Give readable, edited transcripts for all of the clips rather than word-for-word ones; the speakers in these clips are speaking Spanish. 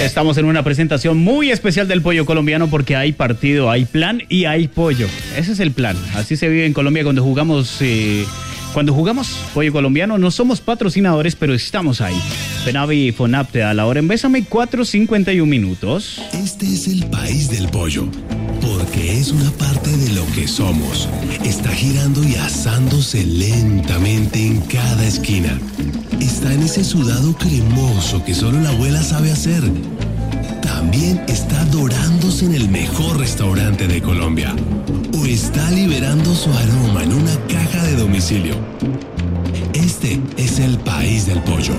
Estamos en una presentación muy especial del pollo colombiano porque hay partido, hay plan y hay pollo. Ese es el plan. Así se vive en Colombia cuando jugamos pollo colombiano. No somos patrocinadores, pero estamos ahí. Fenavi y Fonap te da la hora en Bésame, 4:51 minutos. Este es el país del pollo, porque es una parte de lo que somos. Está girando y asándose lentamente en cada esquina. Está en ese sudado cremoso que solo la abuela sabe hacer. También está dorándose en el mejor restaurante de Colombia. O está liberando su aroma en una caja de domicilio. Este es el país del pollo.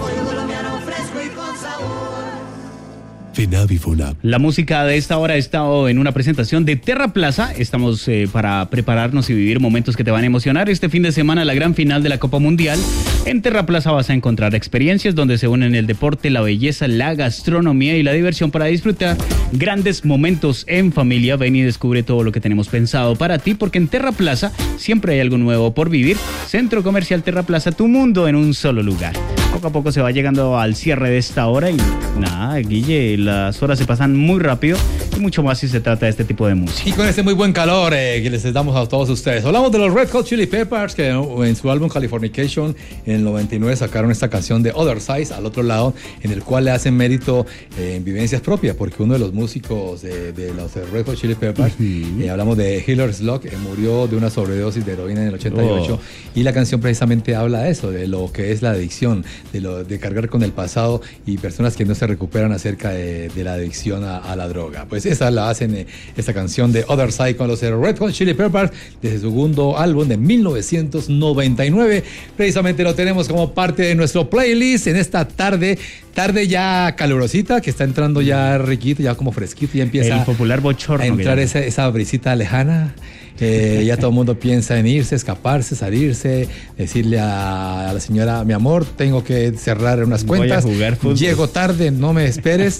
Fenavi Fonap. La música de esta hora ha estado en una presentación de Terra Plaza. Estamos para prepararnos y vivir momentos que te van a emocionar. Este fin de semana, la gran final de la Copa Mundial. En Terra Plaza vas a encontrar experiencias donde se unen el deporte, la belleza, la gastronomía y la diversión para disfrutar grandes momentos en familia. Ven y descubre todo lo que tenemos pensado para ti, porque en Terra Plaza siempre hay algo nuevo por vivir. Centro Comercial Terra Plaza, tu mundo en un solo lugar. Poco a poco se va llegando al cierre de esta hora y nada, Guille, las horas se pasan muy rápido y mucho más si se trata de este tipo de música. Y con este muy buen calor que les damos a todos ustedes. Hablamos de los Red Hot Chili Peppers, que en su álbum Californication en el 99 sacaron esta canción de Other Side, al otro lado, en el cual le hacen mérito en vivencias propias, porque uno de los músicos de los Red Hot Chili Peppers, hablamos de Hiller Slock, murió de una sobredosis de heroína en el 88, y la canción precisamente habla de eso, de lo que es la adicción, de cargar con el pasado y personas que no se recuperan acerca de la adicción a la droga. Pues esa la hacen, esta canción de Other Side con los Red Hot Chili Peppers desde su segundo álbum de 1999. Precisamente lo tenemos como parte de nuestro playlist en esta tarde ya calurosita, que está entrando ya riquito, ya como fresquito, ya empieza el popular bochorno a entrar esa brisita lejana. Ya todo el mundo piensa en irse, escaparse, salirse, decirle a la señora: mi amor, tengo que cerrar unas cuentas, voy a jugar fútbol, llego tarde, no me esperes.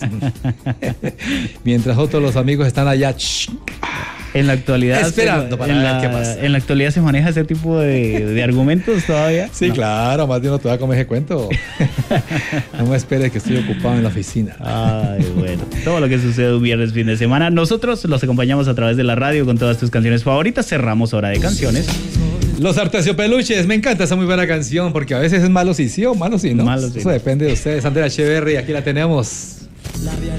Mientras otros los amigos están allá en la actualidad esperando para ver qué pasa. En la actualidad se maneja ese tipo de argumentos todavía. Sí, no. Claro, más de uno te va a comer ese cuento. No me esperes que estoy ocupado en la oficina. Ay, bueno, todo lo que sucede un viernes, fin de semana. Nosotros los acompañamos a través de la radio con todas tus canciones favoritas. Cerramos hora de canciones. Los Arterciopeluches, me encanta esa muy buena canción, porque a veces es malo si sí o malo si no. Malo si Eso no. depende de ustedes. Andrea Echeverry, aquí la tenemos.